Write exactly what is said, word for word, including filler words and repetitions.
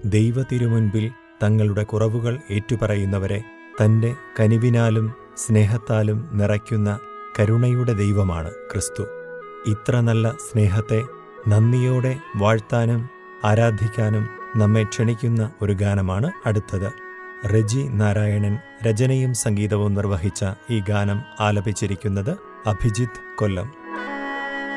ദൈവ തിരുമുൻപിൽ തങ്ങളുടെ കുറവുകൾ ഏറ്റുപറയുന്നവരെ തൻ്റെ കനിവിനാലും സ്നേഹത്താലും നിറയ്ക്കുന്ന കരുണയുടെ ദൈവമാണ് ക്രിസ്തു. ഇത്ര നല്ല സ്നേഹത്തെ നന്ദിയോടെ വാഴ്ത്താനും ആരാധിക്കാനും നമ്മെ ക്ഷണിക്കുന്ന ഒരു ഗാനമാണ് അടുത്തത്. റെജി നാരായണൻ രചനയും സംഗീതവും നിർവഹിച്ച ഈ ഗാനം ആലപിച്ചിരിക്കുന്നത് അഭിജിത്ത് കൊല്ലം.